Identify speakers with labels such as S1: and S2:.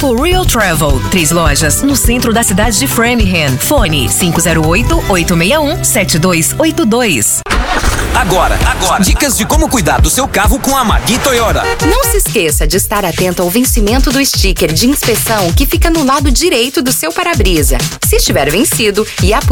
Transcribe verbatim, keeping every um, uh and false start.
S1: Grupo Real Travel. Três lojas no centro da cidade de Framingham. Fone cinco zero oito, oito seis um, sete dois oito dois.
S2: Agora, agora, dicas de como cuidar do seu carro com a Magui Toyota.
S3: Não se esqueça de estar atento ao vencimento do sticker de inspeção que fica no lado direito do seu para-brisa. Se estiver vencido e a